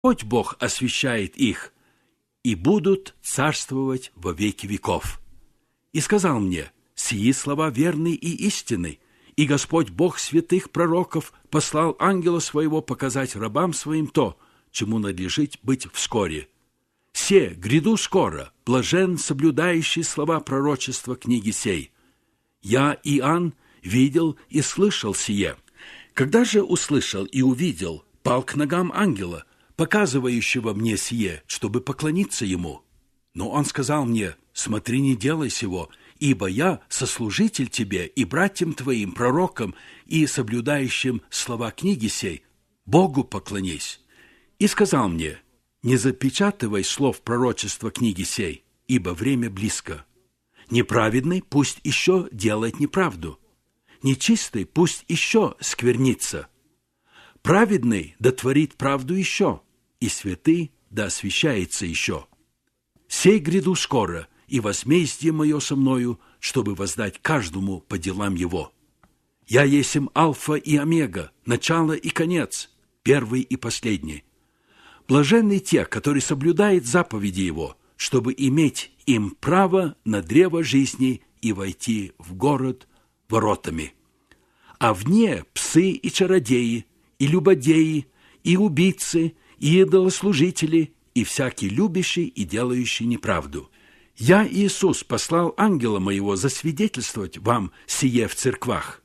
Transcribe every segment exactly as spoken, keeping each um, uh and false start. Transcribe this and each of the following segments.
Господь Бог освящает их, и будут царствовать во веки веков. И сказал мне: сии слова верны и истинны, и Господь Бог святых пророков послал ангела своего показать рабам своим то, чему надлежит быть вскоре. Се, гряду скоро, блажен соблюдающий слова пророчества книги сей. Я, Иоанн, видел и слышал сие. Когда же услышал и увидел, пал к ногам ангела, показывающего мне сие, чтобы поклониться ему. Но он сказал мне: смотри, не делай сего, ибо я сослужитель тебе и братьям твоим, пророкам и соблюдающим слова книги сей. Богу поклонись. И сказал мне: не запечатывай слов пророчества книги сей, ибо время близко. Неправедный пусть еще делает неправду, нечистый пусть еще сквернится. Праведный да творит правду еще, и святый да освящается еще. Сей гряду скоро, и возмездие мое со мною, чтобы воздать каждому по делам его. Я есмь Алфа и Омега, начало и конец, первый и последний. Блаженны те, которые соблюдают заповеди его, чтобы иметь им право на древо жизни и войти в город воротами. А вне псы и чародеи, и любодеи, и убийцы, и идолослужители, и всякий любящий и делающий неправду. Я, Иисус, послал ангела моего засвидетельствовать вам сие в церквах.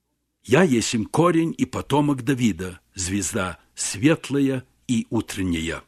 Я есмь корень и потомок Давида, звезда светлая и утренняя.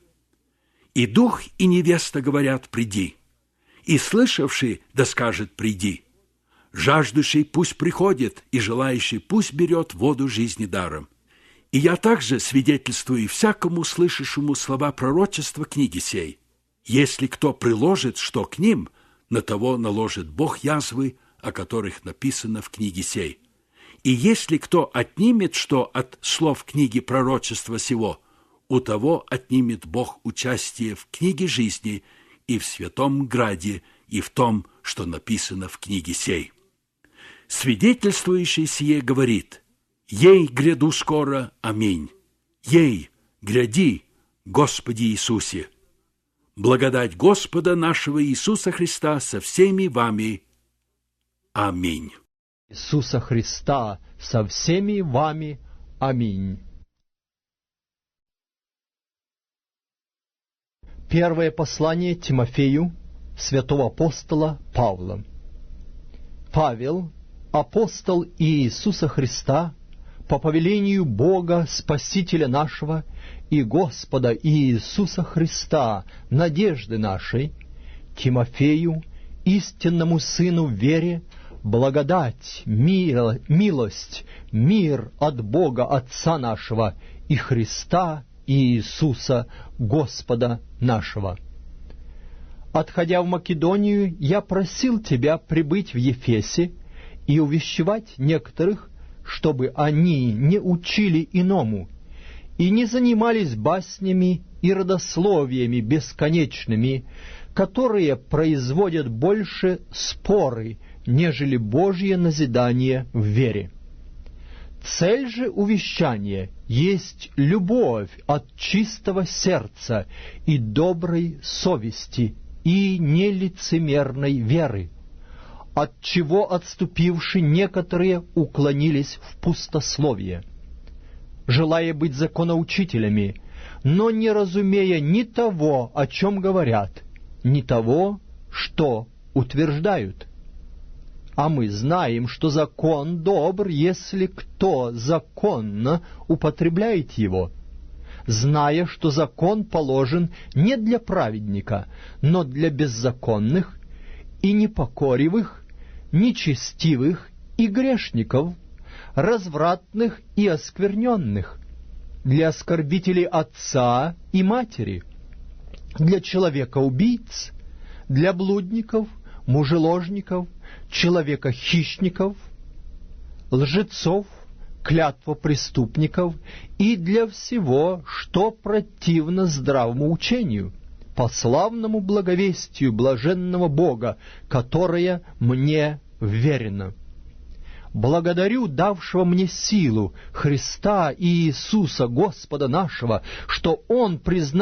И дух, и невеста говорят: приди. И слышавший да скажет: приди. Жаждущий пусть приходит, и желающий пусть берет воду жизни даром. И я также свидетельствую всякому слышащему слова пророчества книги сей. Если кто приложит что к ним, на того наложит Бог язвы, о которых написано в книге сей. И если кто отнимет что от слов книги пророчества сего, у того отнимет Бог участие в книге жизни и в святом граде, и в том, что написано в книге сей. Свидетельствующий сие говорит: ей гряду скоро, аминь. Ей, гряди, Господи Иисусе. Благодать Господа нашего Иисуса Христа со всеми вами. Аминь. Иисуса Христа со всеми вами. Аминь. Первое послание Тимофею святого апостола Павла. Павел, апостол Иисуса Христа, по повелению Бога, Спасителя нашего и Господа Иисуса Христа, надежды нашей, Тимофею, истинному сыну в вере, благодать, мир, милость, мир от Бога Отца нашего и Христа Иисуса, Господа нашего. Отходя в Македонию, я просил тебя прибыть в Ефесе и увещевать некоторых, чтобы они не учили иному и не занимались баснями и родословиями бесконечными, которые производят больше споры, нежели Божье назидание в вере. Цель же увещания есть любовь от чистого сердца и доброй совести и нелицемерной веры, от чего отступивши некоторые уклонились в пустословие, желая быть законоучителями, но не разумея ни того, о чем говорят, ни того, что утверждают. А мы знаем, что закон добр, если кто законно употребляет его, зная, что закон положен не для праведника, но для беззаконных и непокоривых, нечестивых и грешников, развратных и оскверненных, для оскорбителей отца и матери, для человека-убийц, для блудников, мужеложников, человека-хищников, лжецов, клятвопреступников и для всего, что противно здравому учению, по славному благовестию блаженного Бога, которое мне вверено. благодарю давшего мне силу, Христа и Иисуса, Господа нашего, что Он признал